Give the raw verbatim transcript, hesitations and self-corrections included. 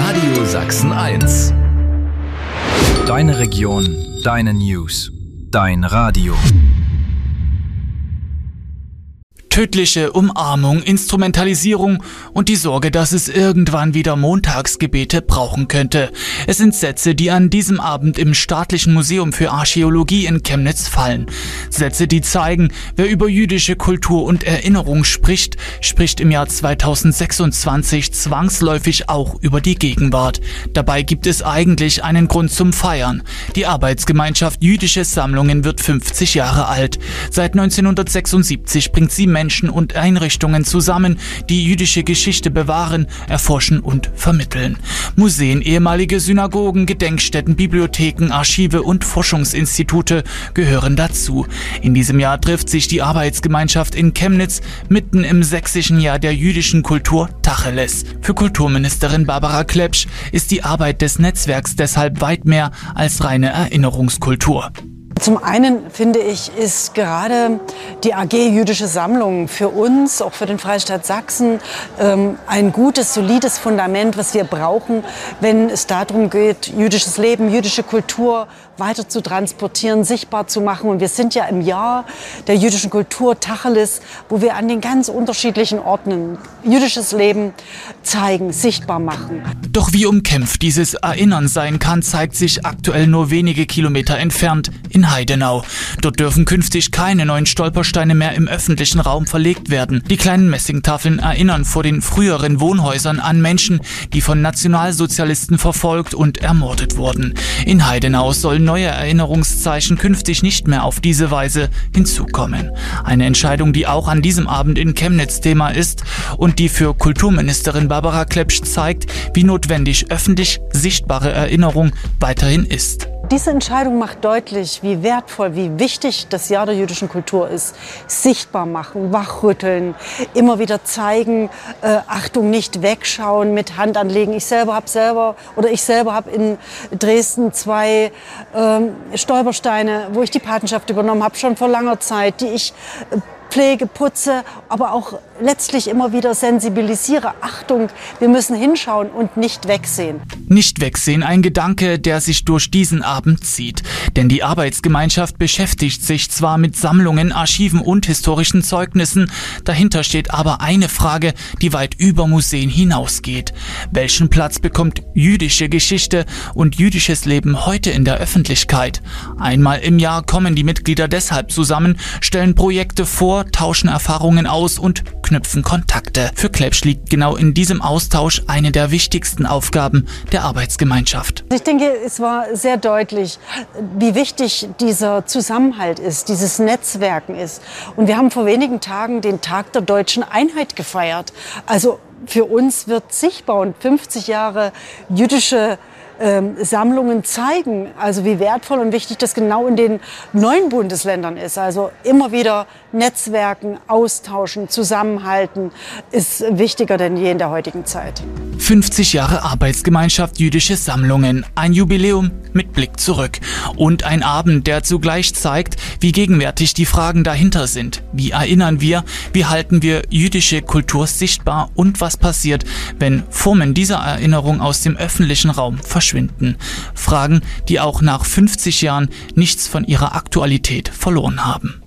Radio Sachsen eins. Deine Region, deine News, dein Radio. Tödliche Umarmung, Instrumentalisierung und die Sorge, dass es irgendwann wieder Montagsgebete brauchen könnte. Es sind Sätze, die an diesem Abend im Staatlichen Museum für Archäologie in Chemnitz fallen. Sätze, die zeigen, wer über jüdische Kultur und Erinnerung spricht, spricht im Jahr zweitausendsechsundzwanzig zwangsläufig auch über die Gegenwart. Dabei gibt es eigentlich einen Grund zum Feiern. Die Arbeitsgemeinschaft Jüdische Sammlungen wird fünfzig Jahre alt. Seit neunzehnhundertsechsundsiebzig bringt sie Menschen Menschen und Einrichtungen zusammen, die jüdische Geschichte bewahren, erforschen und vermitteln. Museen, ehemalige Synagogen, Gedenkstätten, Bibliotheken, Archive und Forschungsinstitute gehören dazu. In diesem Jahr trifft sich die Arbeitsgemeinschaft in Chemnitz mitten im sächsischen Jahr der jüdischen Kultur Tacheles. Für Kulturministerin Barbara Klepsch ist die Arbeit des Netzwerks deshalb weit mehr als reine Erinnerungskultur. Zum einen, finde ich, ist gerade die A G Jüdische Sammlungen für uns, auch für den Freistaat Sachsen, ähm, ein gutes, solides Fundament, was wir brauchen, wenn es darum geht, jüdisches Leben, jüdische Kultur weiter zu transportieren, sichtbar zu machen. Und wir sind ja im Jahr der jüdischen Kultur Tacheles, wo wir an den ganz unterschiedlichen Orten jüdisches Leben zeigen, sichtbar machen. Doch wie umkämpft dieses Erinnern sein kann, zeigt sich aktuell nur wenige Kilometer entfernt in Heidenau. Dort dürfen künftig keine neuen Stolpersteine mehr im öffentlichen Raum verlegt werden. Die kleinen Messingtafeln erinnern vor den früheren Wohnhäusern an Menschen, die von Nationalsozialisten verfolgt und ermordet wurden. In Heidenau sollen neue Erinnerungszeichen künftig nicht mehr auf diese Weise hinzukommen. Eine Entscheidung, die auch an diesem Abend in Chemnitz Thema ist und die für Kulturministerin Barbara Klepsch zeigt, wie notwendig öffentlich sichtbare Erinnerung weiterhin ist. Diese Entscheidung macht deutlich, wie wertvoll, wie wichtig das Jahr der jüdischen Kultur ist. Sichtbar machen, wachrütteln, immer wieder zeigen, äh, Achtung, nicht wegschauen, mit Hand anlegen. Ich selber habe selber oder ich selber habe in Dresden zwei ähm, Stolpersteine, wo ich die Patenschaft übernommen habe, schon vor langer Zeit, die ich äh, pflege, putze, aber auch letztlich immer wieder sensibilisiere. Achtung, wir müssen hinschauen und nicht wegsehen. Nicht wegsehen, ein Gedanke, der sich durch diesen Abend zieht. Denn die Arbeitsgemeinschaft beschäftigt sich zwar mit Sammlungen, Archiven und historischen Zeugnissen, dahinter steht aber eine Frage, die weit über Museen hinausgeht. Welchen Platz bekommt jüdische Geschichte und jüdisches Leben heute in der Öffentlichkeit? Einmal im Jahr kommen die Mitglieder deshalb zusammen, stellen Projekte vor, tauschen Erfahrungen aus und knüpfen Kontakte. Für Klepsch liegt genau in diesem Austausch eine der wichtigsten Aufgaben der Arbeitsgemeinschaft. Ich denke, es war sehr deutlich, wie wichtig dieser Zusammenhalt ist, dieses Netzwerken ist. Und wir haben vor wenigen Tagen den Tag der deutschen Einheit gefeiert. Also für uns wird sichtbar und fünfzig Jahre jüdische Ähm, Sammlungen zeigen, also wie wertvoll und wichtig das genau in den neuen Bundesländern ist. Also immer wieder Netzwerken, austauschen, zusammenhalten ist wichtiger denn je in der heutigen Zeit. fünfzig Jahre Arbeitsgemeinschaft Jüdische Sammlungen, ein Jubiläum mit Blick zurück und ein Abend, der zugleich zeigt, wie gegenwärtig die Fragen dahinter sind. Wie erinnern wir, wie halten wir jüdische Kultur sichtbar und was passiert, wenn Formen dieser Erinnerung aus dem öffentlichen Raum verschwinden? Fragen, die auch nach fünfzig Jahren nichts von ihrer Aktualität verloren haben.